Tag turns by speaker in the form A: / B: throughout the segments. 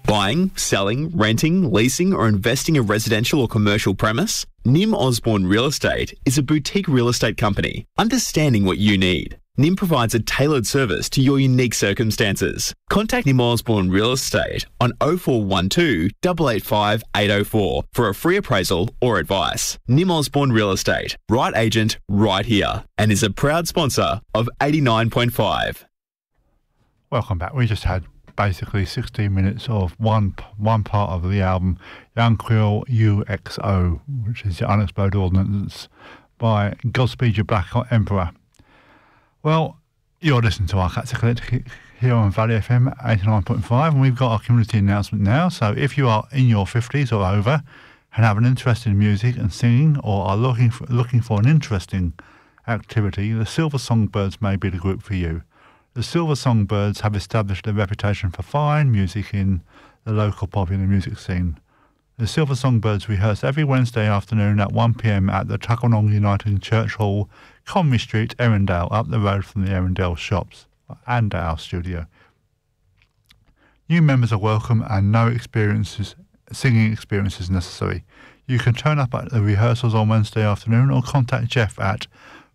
A: Buying, selling, renting, leasing or investing a residential or commercial premise? Nim Osborne Real Estate is a boutique real estate company understanding what you need. Nim provides a tailored service to your unique circumstances. Contact Nim Osborne Real Estate on 0412 885 804 for a free appraisal or advice. Nim Osborne Real Estate, right agent, right here, and is a proud sponsor of 89.5.
B: Welcome back. We just had basically 16 minutes of one part of the album, Young Quill UXO, which is the Unexploded Ordnance by Godspeed You Black Emperor. Well, you're listening to our Arcats Eclectic here on Valley FM 89.5, and we've got our community announcement now. So if you are in your 50s or over and have an interest in music and singing, or are looking for an interesting activity, the Silver Songbirds may be the group for you. The Silver Songbirds have established a reputation for fine music in the local popular music scene. The Silver Songbirds rehearse every Wednesday afternoon at 1 p.m. at the Tuggeranong United Church Hall, Conwy Street, Erindale, up the road from the Erindale shops and our studio. New members are welcome and no singing experiences necessary. You can turn up at the rehearsals on Wednesday afternoon or contact Jeff at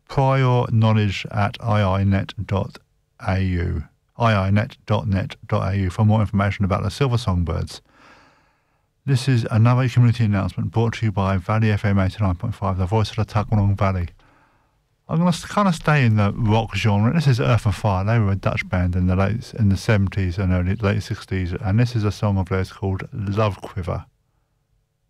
B: priorknowledge@iinet.net.au for more information about the Silver Songbirds. This is another community announcement brought to you by Valley FM 89.5, the voice of the Tuggeranong Valley. I'm going to kind of stay in the rock genre. This is Earth and Fire. They were a Dutch band in the 70s and late 60s, and this is a song of theirs called Love Quiver.